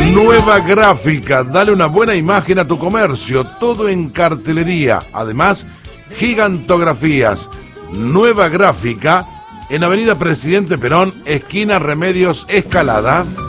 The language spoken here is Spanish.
Nueva Gráfica, dale una buena imagen a tu comercio, todo en cartelería, además gigantografías. Nueva Gráfica, en Avenida Presidente Perón, esquina Remedios Escalada.